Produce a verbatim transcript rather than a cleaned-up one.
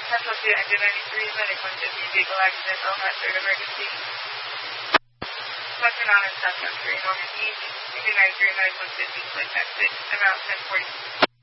Central to Engine ninety-three, Medic one fifty, vehicle accident, oh hazard, emergency. Western on and South Country, Norman East, Engine ninety-three, Medic one fifty, flight taxi, about ten forty.